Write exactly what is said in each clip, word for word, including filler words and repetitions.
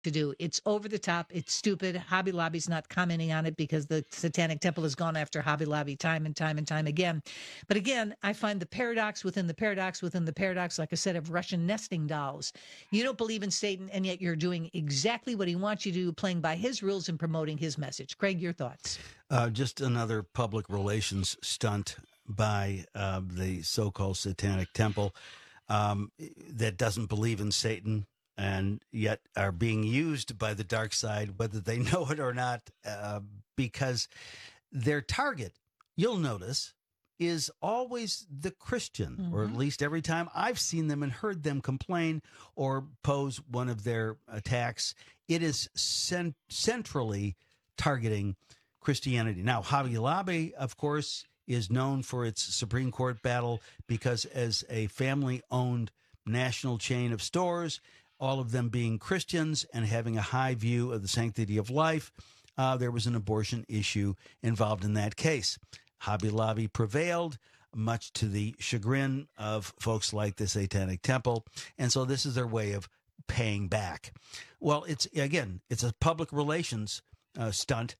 to do. It's over the top. It's stupid. Hobby Lobby's not commenting on it because the Satanic Temple has gone after Hobby Lobby time and time and time again. But again, I find the paradox within the paradox within the paradox, like a set of Russian nesting dolls. You don't believe in Satan, and yet you're doing exactly what he wants you to do, playing by his rules and promoting his message. Craig, your thoughts? Uh, just another public relations stunt by uh, the so-called Satanic Temple um, that doesn't believe in Satan, and yet are being used by the dark side, whether they know it or not, uh, because their target, you'll notice, is always the Christian, mm-hmm. or at least every time I've seen them and heard them complain or pose one of their attacks, it is cent- centrally targeting Christianity. Now, Hobby Lobby, of course, is known for its Supreme Court battle because as a family-owned national chain of stores, all of them being Christians and having a high view of the sanctity of life, uh, there was an abortion issue involved in that case. Hobby Lobby prevailed, much to the chagrin of folks like the Satanic Temple, and so this is their way of paying back. Well, it's, again, it's a public relations uh, stunt,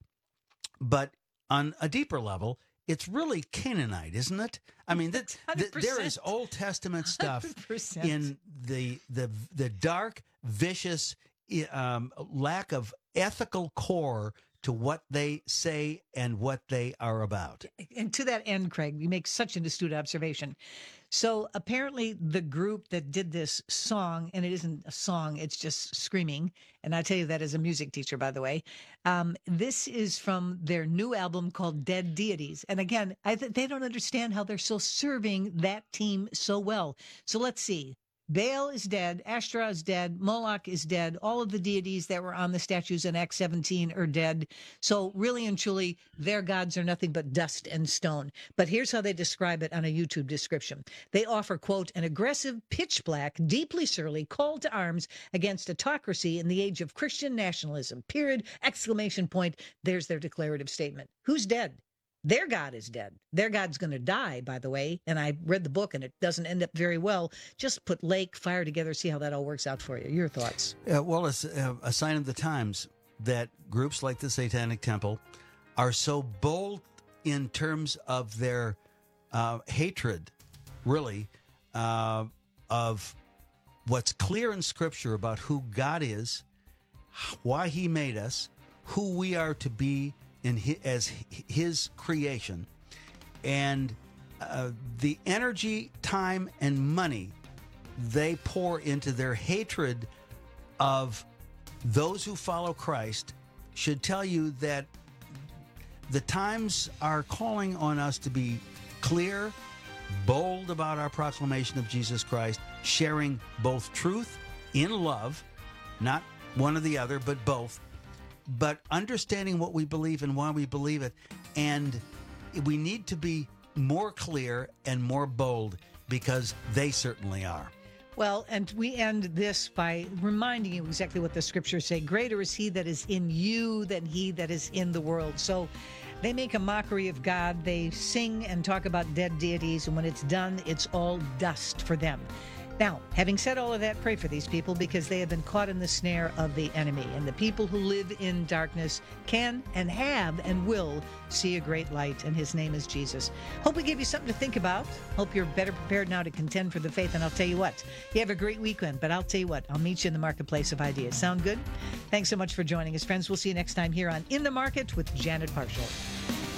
but on a deeper level, it's really Canaanite, isn't it? I mean, that, th- there is Old Testament stuff one hundred percent in the the the dark, vicious um, lack of ethical core to what they say and what they are about. And to that end, Craig, you make such an astute observation. So apparently the group that did this song, and it isn't a song, it's just screaming. And I tell you that as a music teacher, by the way, um, this is from their new album called Dead Deities. And again, I th- they don't understand how they're still serving that team so well. So let's see. Baal is dead, Ashtoreth is dead, Moloch is dead, all of the deities that were on the statues in Acts seventeen are dead. So really and truly, their gods are nothing but dust and stone. But here's how they describe it on a YouTube description. They offer, quote, an aggressive, pitch black, deeply surly call to arms against autocracy in the age of Christian nationalism, period, exclamation point. There's their declarative statement. Who's dead? Their God is dead. Their God's going to die, by the way. And I read the book, and it doesn't end up very well. Just put lake, fire together, see how that all works out for you. Your thoughts? Uh, well, it's uh, a sign of the times that groups like the Satanic Temple are so bold in terms of their uh, hatred, really, uh, of what's clear in Scripture about who God is, why he made us, who we are to be in his, as his creation, and uh, the energy, time, and money they pour into their hatred of those who follow Christ should tell you that the times are calling on us to be clear, bold about our proclamation of Jesus Christ, sharing both truth in love, not one or the other, but both, but understanding what we believe and why we believe it. And we need to be more clear and more bold because they certainly are. Well, and we end this by reminding you exactly what the scriptures say. Greater is he that is in you than he that is in the world. So they make a mockery of God. They sing and talk about dead deities. And when it's done, it's all dust for them. Now, having said all of that, pray for these people because they have been caught in the snare of the enemy. And the people who live in darkness can and have and will see a great light, and his name is Jesus. Hope we gave you something to think about. Hope you're better prepared now to contend for the faith. And I'll tell you what, you have a great weekend, but I'll tell you what, I'll meet you in the marketplace of ideas. Sound good? Thanks so much for joining us, friends. We'll see you next time here on In the Market with Janet Parshall.